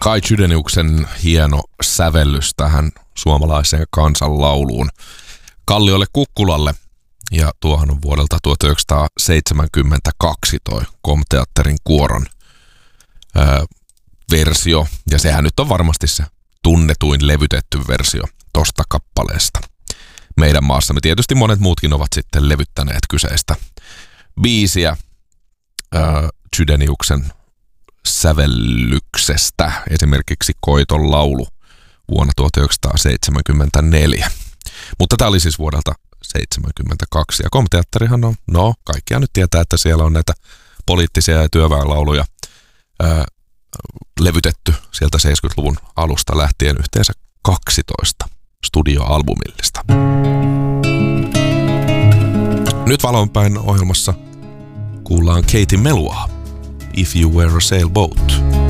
Kai Chydeniuksen hieno sävellys tähän suomalaiseen kansanlauluun Kalliolle Kukkulalle. Ja tuohan on vuodelta 1972 toi KOM-teatterin kuoron versio. Ja sehän nyt on varmasti se tunnetuin levytetty versio tosta kappaleesta meidän maassamme. Tietysti monet muutkin ovat sitten levyttäneet kyseistä biisiä Chydeniuksen sävellyksestä, esimerkiksi Koiton laulu vuonna 1974. Mutta tämä oli siis vuodelta 1972. Ja KOM-teatterihan on, kaikkia nyt tietää, että siellä on näitä poliittisia ja työväenlauluja levytetty sieltä 70-luvun alusta lähtien yhteensä 12 studioalbumillista. Nyt Valonpäin ohjelmassa kuullaan Katie Melua, If You Were a Sailboat.